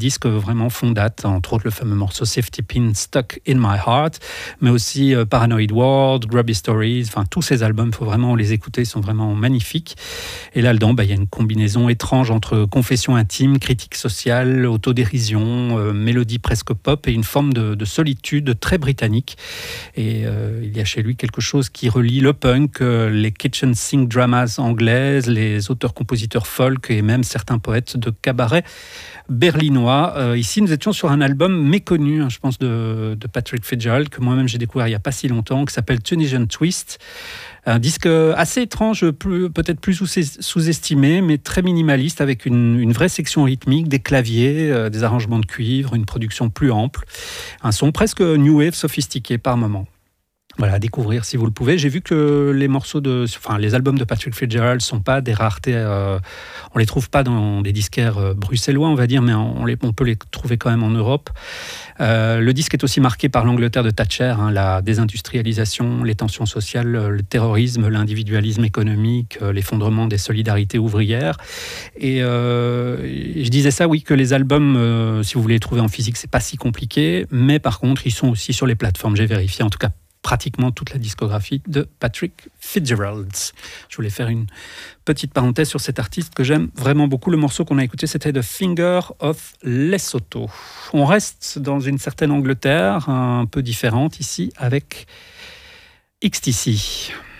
disques vraiment font date, entre autres le fameux morceau Safety Pin Stuck in My Heart, mais aussi Paranoid World, Grubby Stories, enfin tous ces albums, il faut vraiment les écouter, ils sont vraiment magnifiques. Et là-dedans, il y a une combinaison étrange entre confession intime, critique sociale, autodérision, mélodie presque pop et une forme de solitude très britannique. Et il y a chez lui quelque chose qui relie le punk, les kitchen sink dramas anglaises, les auteurs-compositeurs folk et même certains poètes de cabaret berlinois. Ici, nous étions sur un album méconnu, je pense, de Patrick Fitzgerald, que moi-même j'ai découvert il n'y a pas si longtemps, qui s'appelle Tunisian Twist. Un disque assez étrange, peut-être plus sous-estimé, mais très minimaliste, avec une vraie section rythmique, des claviers, des arrangements de cuivre, une production plus ample. Un son presque new wave sophistiqué par moments. Voilà, à découvrir si vous le pouvez. J'ai vu que les albums de Patrick Fitzgerald sont pas des raretés. On les trouve pas dans des disquaires bruxellois, on va dire, mais on peut les trouver quand même en Europe. Le disque est aussi marqué par l'Angleterre de Thatcher, la désindustrialisation, les tensions sociales, le terrorisme, l'individualisme économique, l'effondrement des solidarités ouvrières. Et je disais ça, oui, que les albums, si vous voulez les trouver en physique, c'est pas si compliqué, mais par contre, ils sont aussi sur les plateformes. J'ai vérifié, en tout cas, pratiquement toute la discographie de Patrick Fitzgerald. Je voulais faire une petite parenthèse sur cet artiste que j'aime vraiment beaucoup. Le morceau qu'on a écouté, c'était The Finger of Lesotho. On reste dans une certaine Angleterre, un peu différente ici, avec XTC.